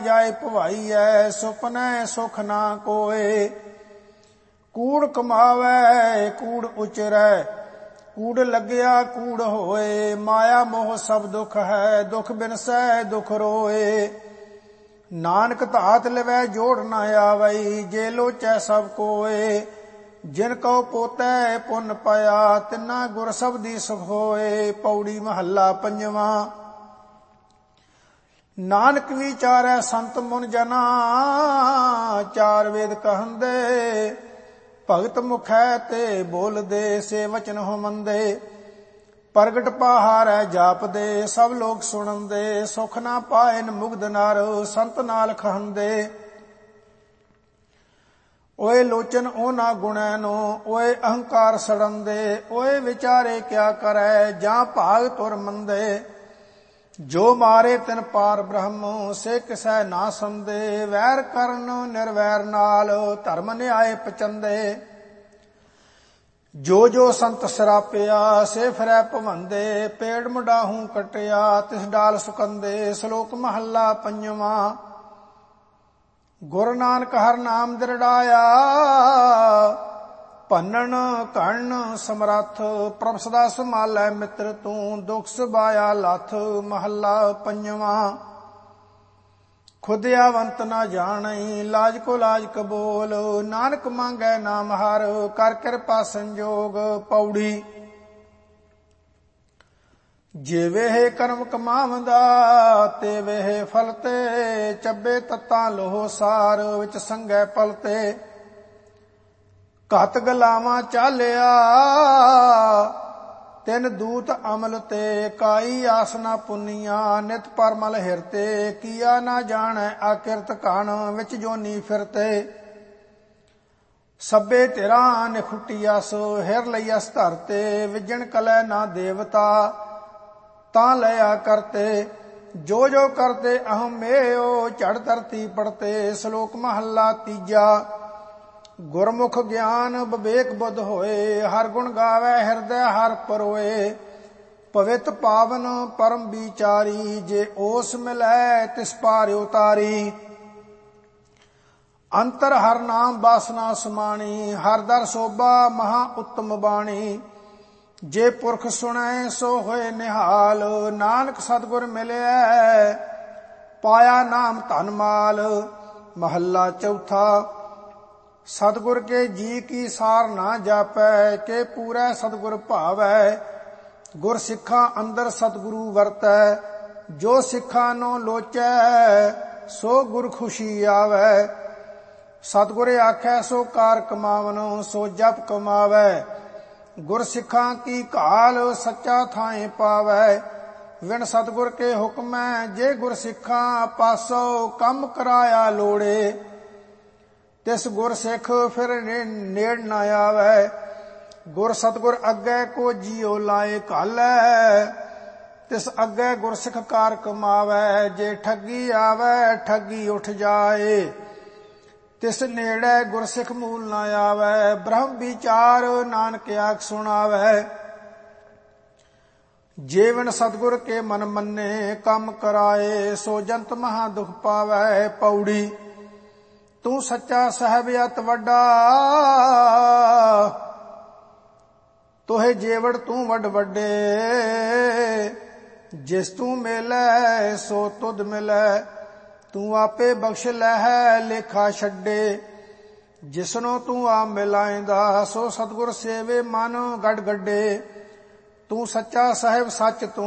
ਜਾਏ ਭਵਾਈਐ, ਸੁਪਨੈ ਸੁਖ ਨਾ ਕੋਏ। ਕੂੜ ਕਮਾਵੈ ਕੂੜ ਉਚਰੈ, ਕੂੜ ਲੱਗਿਆ ਕੂੜ ਹੋਏ। ਮਾਇਆ ਮੋਹ ਸਭ ਦੁਖ ਹੈ, ਦੁਖ ਬਿਨਸੈ ਦੁਖ ਰੋਏ। ਨਾਨਕ ਧਾਤ ਲਿਵੈ ਜੋੜ ਨਾ ਆਵਈ, ਜੇ ਲੋਚੈ ਸਭ ਕੋਏ। ਜਿਨ ਕਉ ਪੋਤੈ ਪੁੰਨ ਪਾਇਆ, ਤਿਨਾ ਗੁਰ ਸਬਦੀ ਸੁਖ ਹੋਏ। ਪੌੜੀ ਮਹੱਲਾ ਪੰਜਵਾਂ। ਨਾਨਕ ਵਿਚਾਰੈ ਸੰਤ ਮੁਨ ਜਨਾ, ਚਾਰ ਵੇਦ ਕਹੰਦੇ। ਭਗਤ ਮੁਖੈ ਤੇ ਬੋਲਦੇ, ਸੇ ਵਚਨ ਹੋ ਮੰਦੇ। ਪ੍ਰਗਟ ਪਾਹਾਰੈ ਜਾਪਦੇ, ਸਭ ਲੋਕ ਸੁਣੰਦੇ। ਸੁਖ ਨਾ ਪਾਇਨ ਮੁਗਧ ਨਰ, ਸੰਤ ਨਾਲ ਖਹੰਦੇ। ਓਏ ਲੋਚਨ ਉਹਨਾਂ ਗੁਣੈ ਨੂੰ, ਓਏ ਅਹੰਕਾਰ ਸੜੰਦੇ। ਓਏ ਵਿਚਾਰੇ ਕਿਆ ਕਰੈ, ਜਾਂ ਭਾਗ ਤੁਰ ਮੰਦੇ। ਜੋ ਮਾਰੇ ਤਿਨ ਪਾਰ ਬ੍ਰਹਮ, ਸੇ ਕਿਸੈ ਨਾ ਸੰਦੇ। ਵੈਰ ਕਰਨ ਨਿਰਵੈਰ ਨਾਲ, ਧਰਮ ਨਿਆਏ ਪਚੰਦੇ। ਜੋ ਜੋ ਸੰਤ ਸਰਾਪਿਆ, ਸੇ ਫਿਰੈ ਭਵੰਦੇ। ਪੇੜ ਮੁਡਾਹੂ ਕਟਿਆ, ਤਿਸ ਡਾਲ ਸੁਕੰਦੇ। ਸ਼ਲੋਕ ਮਹੱਲਾ ਪੰਜਵਾਂ। ਗੁਰੂ ਨਾਨਕ ਹਰਿ ਨਾਮ ਦਿਰੜਾਇਆ, ਭੰਨਣ ਘੜਨ ਸਮਰੱਥ। ਪ੍ਰਭ ਸਦਾ ਸੰਭਾਲੈ ਮਿੱਤਰ ਤੂੰ, ਦੁਖ ਸੁਭਾਇਆ ਲੱਥ। ਮਹੱਲਾ ਪੰਜਵਾਂ। ਖੁਦਿਆਵੰਤ ਨਾ ਜਾਣਈ, ਲਾਜ ਕੋ ਲਾਜ ਕਬੋਲ। ਨਾਨਕ ਮੰਗੈ ਨਾਮ ਹਰ, ਕਰ ਕਿਰਪਾ ਸੰਜੋਗ। ਪੌੜੀ। ਜਿਵੇਂ ਕਰਮ ਕਮਾਵੰਦਾ, ਤੇ ਵੇਹ ਫਲ ਤੇ। ਚੱਬੇ ਤੱਤਾਂ ਲੋਹ ਸਾਰ, ਵਿੱਚ ਸੰਗੈ ਪਲ ਤੇ। ਘਤ ਗਲਾਵਾਂ ਚਾਲਿਆ, ਤਿਨ ਦੂਤ ਅਮਲ ਤੇ। ਕਾਈ ਆਸ ਨਾ ਪੁੰਨੀਆਂ, ਨਿਤ ਪਰਮਲ ਹਿਰਤੇ। ਕੀਆ ਨਾ ਜਾਣੈ ਆਕਿਰਤ ਕਣ, ਵਿੱਚ ਜੋਨੀ ਫਿਰਤੇ। ਸਭੇ ਧਿਰਾਂ ਨਿਖੁਟੀਅਸ, ਹਿਰ ਲਈਅਸ ਧਰਤੇ। ਵਿਜਣ ਕਲੈ ਨਾ ਦੇਵਤਾ, ਤਾਂ ਲਿਆ ਕਰਤੇ। ਜੋ ਜੋ ਕਰਤੇ ਅਹਮ ਮੇਓ, ਝੜ ਧਰਤੀ ਪੜਤੇ। ਸ਼ਲੋਕ ਮਹੱਲਾ ਤੀਜਾ। ਗੁਰਮੁਖ ਗਿਆਨ ਵਿਵੇਕ ਬੁੱਧ ਹੋਏ, ਹਰ ਗੁਣ ਗਾਵੇ ਹਿਰਦੈ ਹਰ ਪਰੋਏ। ਪਵਿੱਤ ਪਾਵਨ ਪਰਮ ਵਿਚਾਰੀ, ਜੇ ਓਸ ਮਿਲੈ ਤਿਸ ਪਾਰ ਉਤਾਰੀ। ਅੰਤਰ ਹਰ ਨਾਮ ਬਾਸਨਾ ਸਮਾਣੀ, ਹਰ ਦਰ ਸੋਭਾ ਮਹਾ ਉੱਤਮ ਬਾਣੀ। ਜੇ ਪੁਰਖ ਸੁਣੈ ਸੋ ਹੋਏ ਨਿਹਾਲ, ਨਾਨਕ ਸਤਿਗੁਰ ਮਿਲਿਆ ਪਾਇਆ ਨਾਮ ਧਨ ਮਾਲ। ਮਹੱਲਾ ਚੌਥਾ। ਸਤਿਗੁਰ ਕੇ ਜੀ ਕੀ ਸਾਰ ਨਾ ਜਾਪੈ, ਕੇ ਪੂਰੈ ਸਤਿਗੁਰ ਭਾਵੈ। ਗੁਰ ਸਿੱਖਾਂ ਅੰਦਰ ਸਤਿਗੁਰੂ ਵਰਤੈ, ਜੋ ਸਿੱਖਾਂ ਨੂੰ ਲੋਚੈ, ਸੋ ਗੁਰ ਖੁਸ਼ੀ ਆਵੈ। ਸਤਿਗੁਰ ਆਖੈ ਸੋ ਕਾਰ ਕਮਾਵਨ, ਸੋ ਜਪ ਕਮਾਵੈ। ਗੁਰ ਸਿੱਖਾਂ ਕੀ ਘਾਲ, ਸੱਚਾ ਥਾਏ ਪਾਵੈ। ਵਿਣ ਸਤਿਗੁਰ ਕੇ ਹੁਕਮੈ, ਜੇ ਗੁਰ ਸਿੱਖਾਂ ਪਾਸੋ। ਕੰਮ ਕਰਾਇਆ ਲੋੜੇ, ਤਿਸ ਗੁਰ ਸਿੱਖ ਫਿਰ ਨੇੜ ਨਾ ਆਵੈ। ਗੁਰ ਸਤਿਗੁਰ ਅੱਗੇ ਕੋ ਜੀਉ ਲਾਏ ਘਾਲੈ, ਤਿਸ ਅੱਗੇ ਗੁਰ ਸਿੱਖ ਕਾਰ ਕਮਾਵੈ। ਜੇ ਠੱਗੀ ਆਵੈ ਠੱਗੀ ਉੱਠ ਜਾਏ, ਤਿਸ ਨੇੜੇ ਗੁਰ ਸਿੱਖ ਮੂਲ ਨਾ ਆਵੈ। ਬ੍ਰਹਮ ਵਿਚਾਰ ਨਾਨਕ ਆਖ ਸੁਣਾਵੈ, ਜੇ ਵਿਣ ਸਤਿਗੁਰ ਕੇ ਮਨ ਮੰਨੇ। ਕੰਮ ਕਰਾਏ ਸੋ ਜੰਤ ਮਹਾ ਦੁਖ ਪਾਵੈ। ਪੌੜੀ। ਤੂੰ ਸੱਚਾ ਸਾਹਿਬ ਅਤ ਵੱਡਾ, ਤੋਹੇ ਜੇਵੜ ਤੂੰ ਵੱਡ ਵੱਡੇ। ਜਿਸ ਤੂੰ ਮਿਲੈ ਸੋ ਤੁਧ ਮਿਲੈ, ਤੂੰ ਆਪੇ ਬਖਸ਼ ਲਹਿ ਲੇਖਾ ਛੱਡੇ। ਜਿਸਨੂੰ ਤੂੰ ਆਪ ਮਿਲਾਏਂਦਾ, ਸੋ ਸਤਿਗੁਰ ਸੇਵੇ ਮਨ ਗੜ ਗੱਡੇ। ਤੂੰ ਸੱਚਾ ਸਾਹਿਬ ਸੱਚ ਤੂੰ